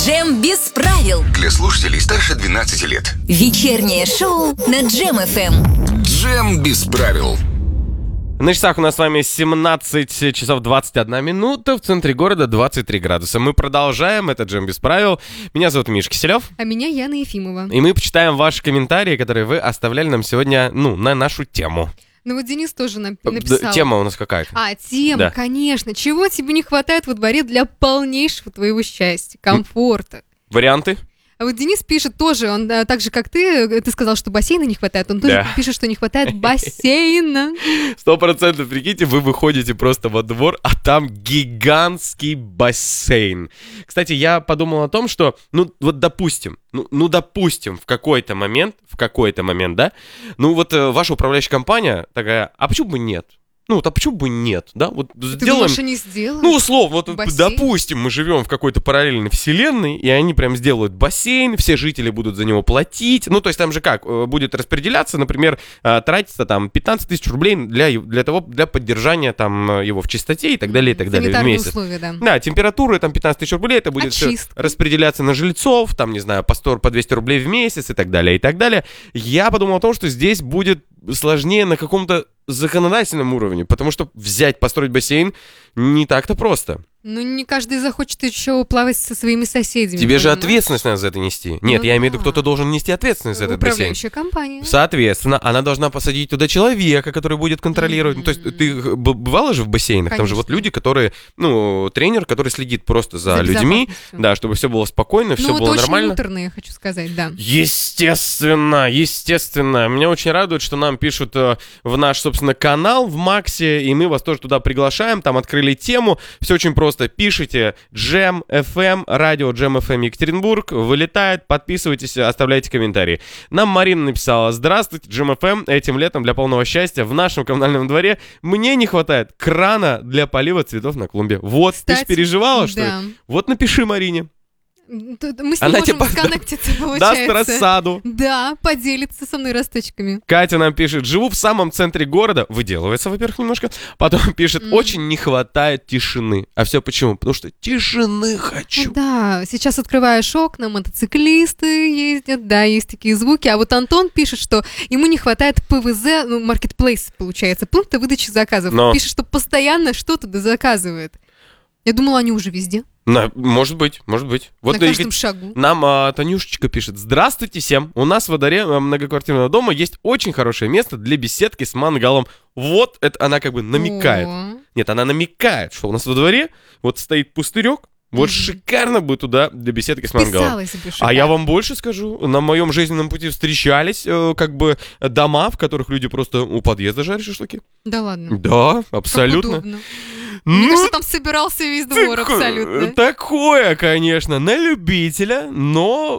Джем без правил. Для слушателей старше 12 лет. Вечернее шоу на Джем FM. Джем без правил. На часах у нас с вами 17 часов 21 минута, в центре города 23 градуса. Мы продолжаем, это Джем без правил. Меня зовут Миша Киселев. А меня Яна Ефимова. И мы почитаем ваши комментарии, которые вы оставляли нам сегодня, на нашу тему. Ну вот Денис тоже написал. Тема у нас какая-то. Тема, Да. Конечно. Чего тебе не хватает во дворе для полнейшего твоего счастья, комфорта? Варианты? А вот Денис пишет тоже, он так же, как ты сказал, что бассейна не хватает, он тоже Да. пишет, что не хватает бассейна. 100%, прикиньте, вы выходите просто во двор, а там гигантский бассейн. Кстати, я подумал о том, что, допустим, в какой-то момент, да, ваша управляющая компания такая, а почему бы нет? А почему бы нет, да? Вот Ты сделаем... думаешь, они сделают? Условно, бассейн? допустим, мы живем в какой-то параллельной вселенной, и они прям сделают бассейн, все жители будут за него платить. То есть там же как, будет распределяться, например, тратится там 15 тысяч рублей для поддержания там его в чистоте и так далее, в месяц. Условия, да. Да, температура там 15 тысяч рублей, это будет все распределяться на жильцов, там, не знаю, по 200 рублей в месяц и так далее, и так далее. Я подумал о том, что здесь будет сложнее на каком-то законодательном уровне, потому что построить бассейн не так-то просто. Не каждый захочет еще плавать со своими соседями. Тебе же понимаешь? ответственность надо за это нести. Нет, я имею в виду, кто-то должен нести ответственность за этот бассейн. Управляющая компания. Соответственно, она должна посадить туда человека, который будет контролировать. То есть ты бывала же в бассейнах? Конечно. Там же вот люди, которые, тренер, который следит просто за людьми, да, чтобы все было спокойно, все было нормально. Очень муторно, я хочу сказать, да. Естественно. Меня очень радует, что нам пишут в наш, собственно, канал в Максе, и мы вас тоже туда приглашаем, там открыли тему, все очень просто. Пишите Джем FM, радио Джем FM Екатеринбург, вылетает, подписывайтесь, оставляйте комментарии. Нам Марина написала: здравствуйте, Джем FM, этим летом для полного счастья в нашем коммунальном дворе мне не хватает крана для полива цветов на клумбе. Вот, кстати, ты же переживала, что ли? Вот напиши Марине. Мы с ней можем сконнектиться, получается. Даст рассаду. Да, поделится со мной росточками. Катя нам пишет: живу в самом центре города. Выделывается, во-первых, немножко. Потом пишет: очень не хватает тишины. А все почему? Потому что тишины хочу. Да, сейчас открываешь окна, мотоциклисты ездят, да, есть такие звуки. А вот Антон пишет, что ему не хватает ПВЗ, маркетплейс, получается, пункта выдачи заказов. Пишет, что постоянно что-то заказывает. Я думала, они уже везде. Может быть. Вот на каждом шагу. Нам Танюшечка пишет: здравствуйте всем. У нас во дворе многоквартирного дома есть очень хорошее место для беседки с мангалом. Вот это она как бы намекает. Нет, она намекает, что у нас во дворе вот стоит пустырек. Вот шикарно бы туда для беседки с мангалом. А я вам больше скажу. На моем жизненном пути встречались дома, в которых люди просто у подъезда жарят шашлыки. Да ладно? Да, абсолютно. Как удобно. Мне кажется, там собирался весь двор абсолютно. Такое, конечно, на любителя, но